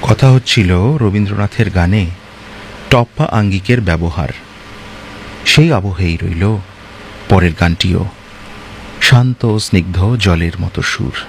কথা হচ্ছিল রবীন্দ্রনাথের গানে টপ্পা আঙ্গিকের ব্যবহার। সেই আবহেই রইল পরের গানটিও, শান্ত স্নিগ্ধ জলের মতো সুর।